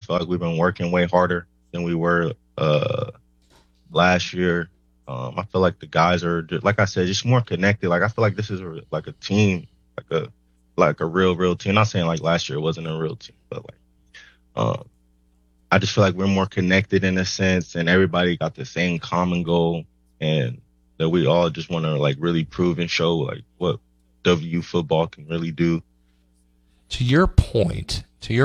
feel like we've been working way harder than we were last year. I feel like the guys are, like I said, just more connected. Like I feel like this is like a team, like a real team. Not saying like last year it wasn't a real team, but I just feel like we're more connected in a sense, and everybody got the same common goal, and that we all just want to like really prove and show like what W football can really do. To your point,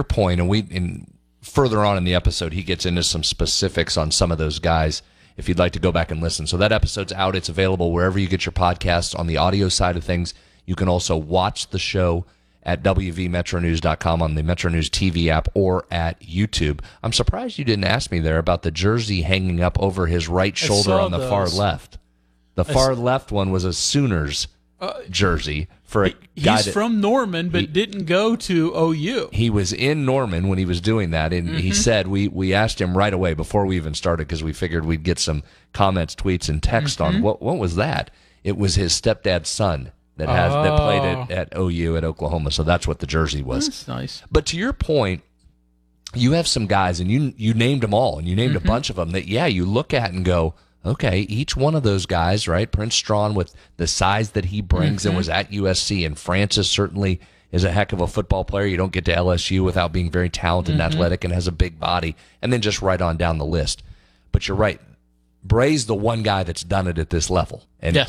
and further on in the episode, he gets into some specifics on some of those guys. If you'd like to go back and listen, so that episode's out. It's available wherever you get your podcasts. On the audio side of things, you can also watch the show at wvmetronews.com on the Metro News TV app or at YouTube. I'm surprised you didn't ask me there about the jersey hanging up over his right shoulder on the far left. The far left one was a Sooners jersey for a guy. He's from Norman, but didn't go to OU. He was in Norman when he was doing that, and he said we asked him right away before we even started because we figured we'd get some comments, tweets, and text on what was that. It was his stepdad's son that played at OU at Oklahoma, so that's what the jersey was. That's nice. But to your point, you have some guys, and you named them all, and you named a bunch of them that, you look at and go, okay, each one of those guys, right? Prince Strawn with the size that he brings and was at USC, and Francis certainly is a heck of a football player. You don't get to LSU without being very talented and athletic and has a big body, and then just right on down the list. But you're right. Bray's the one guy that's done it at this level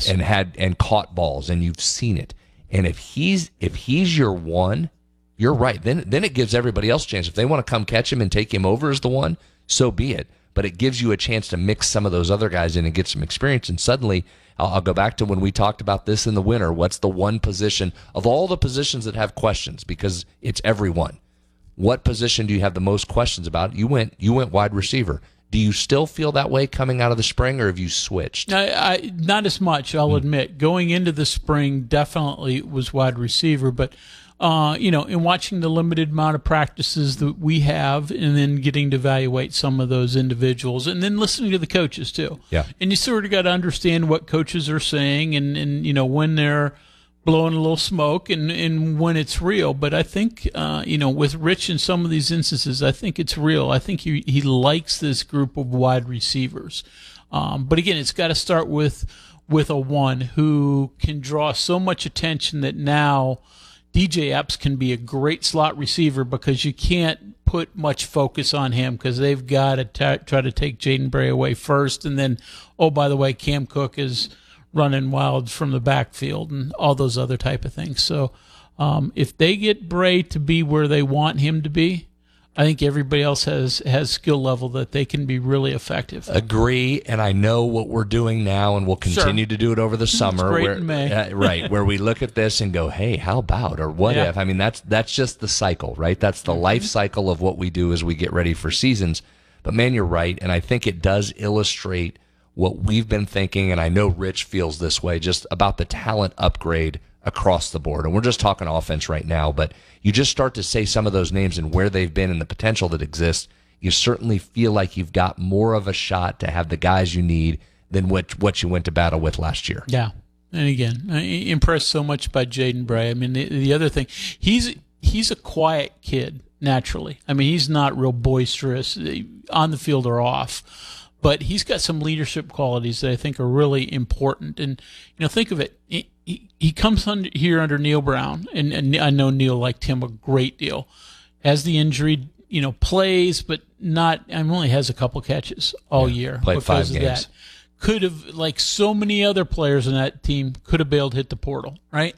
and caught balls, and you've seen it. And if he's your one, you're right. Then it gives everybody else a chance. If they want to come catch him and take him over as the one, so be it. But it gives you a chance to mix some of those other guys in and get some experience. And suddenly, I'll go back to when we talked about this in the winter. What's the one position of all the positions that have questions? Because it's everyone. What position do you have the most questions about? You went wide receiver. Do you still feel that way coming out of the spring, or have you switched? Not as much, I'll admit. Going into the spring, definitely was wide receiver, but in watching the limited amount of practices that we have, and then getting to evaluate some of those individuals, and then listening to the coaches too. Yeah. And you sort of got to understand what coaches are saying, and when they're blowing a little smoke and when it's real. But I think, with Rich in some of these instances, I think it's real. I think he likes this group of wide receivers. But again, it's got to start with a one who can draw so much attention that now DJ Epps can be a great slot receiver because you can't put much focus on him because they've got to try to take Jaden Bray away first. And then, oh, by the way, Cam Cook is running wild from the backfield and all those other type of things. So if they get Bray to be where they want him to be, I think everybody else has skill level that they can be really effective. Agree, and I know what we're doing now, and we'll continue to do it over the summer. It's great in May. Right, where we look at this and go, hey, how about, or what if? I mean, that's just the cycle, right? That's the life cycle of what we do as we get ready for seasons. But, man, you're right, and I think it does illustrate what we've been thinking, and I know Rich feels this way, just about the talent upgrade across the board. And we're just talking offense right now, but you just start to say some of those names and where they've been and the potential that exists, you certainly feel like you've got more of a shot to have the guys you need than what you went to battle with last year. Yeah. And again, I'm impressed so much by Jaden Bray. I mean, the other thing, he's a quiet kid naturally. I mean, he's not real boisterous on the field or off, but he's got some leadership qualities that I think are really important. And, think of it. He comes here under Neil Brown, and I know Neil liked him a great deal. Has the injury, plays, but only has a couple catches all year. Played 5 games. That. Could have, like so many other players in that team, could have bailed hit the portal, right?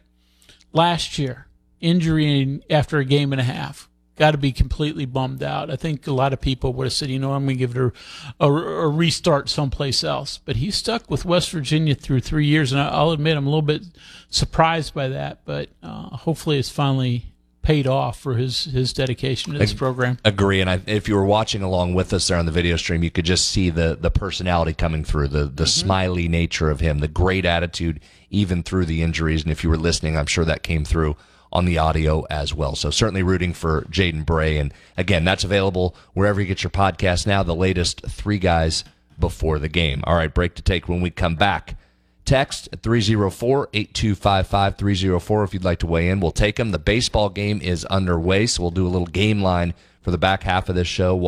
Last year, injury after a game and a half. Got to be completely bummed out. I think a lot of people would have said, I'm going to give it a restart someplace else. But he stuck with West Virginia through 3 years, and I'll admit I'm a little bit surprised by that. But hopefully it's finally paid off for his dedication to this program. Agree. And if you were watching along with us there on the video stream, you could just see the personality coming through, the smiley nature of him, the great attitude, even through the injuries. And if you were listening, I'm sure that came through on the audio as well. So certainly rooting for Jaden Bray. And again, that's available wherever you get your podcast now, the latest 3 guys before the game. All right, break to take when we come back. Text at 304-8255, 304 if you'd like to weigh in. We'll take them. The baseball game is underway, so we'll do a little game line for the back half of this show.